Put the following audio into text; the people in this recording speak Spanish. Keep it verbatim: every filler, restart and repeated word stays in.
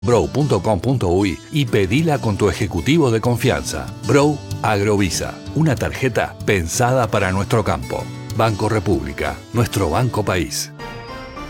bro punto com punto uy y pedila con tu ejecutivo de confianza. Bro Agrovisa, una tarjeta pensada para nuestro campo. Banco República, nuestro banco país.